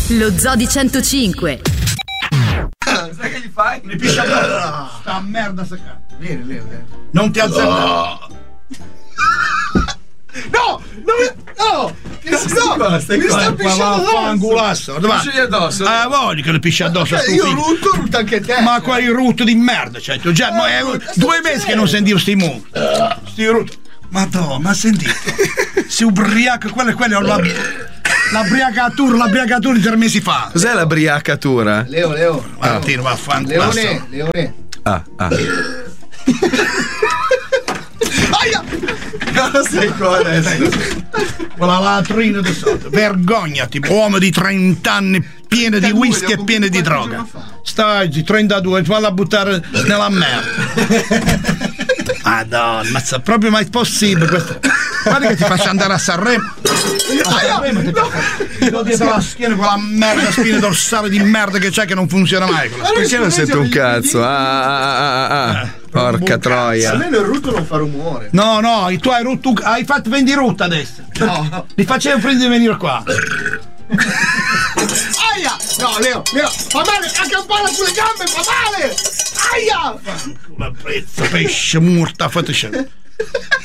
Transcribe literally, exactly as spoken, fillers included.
Lo Zoo di centocinque. Sai che gli fai? Mi piscia addosso. Sta merda secca. Vieni, Leo, Leo. Non ti azzardare. No! No! No! Che si no! Stai Mi sta pisciando addosso. addosso! Pisci addosso? Ah, voglio che le piscia addosso. Okay, io rutto, rutto anche te. Ma quali rutto di merda, cioè, tu già no, è due mesi che non sentivo sti mu. Sti rutto. Madonna, ma sentito? Si ubriaca, quello e quello la, la briacatura, la briacatura di tre mesi fa. Cos'è la briacatura? Leo, Leo. Ah, tiro, vaffanculo. Leone, Leone. Ah, ah. Aia! Cosa sei qua adesso? Quella latrina di sotto. Vergognati, uomo di trenta anni pieno di whisky e pieno di droga. Stai, trentadue, falla buttare nella merda. Madonna, ma è proprio mai possibile questo? Guarda che ti faccio andare a Sanremo. A Sanremo ti ti do dietro la schiena quella merda spina dorsale di merda che c'è che non funziona mai. Perché non sento un cazzo? Ah, ah, ah, ah, ah. Porca troia. Almeno il rutto non fa rumore. No, no, tu hai rotto, hai fatto vendi rutta adesso. No. Li facevo prima di venire qua. Aia! No, Leo, Leo, fa male, a campana sulle gambe, fa male! Aia! La prezza, pesce, morta, fateci.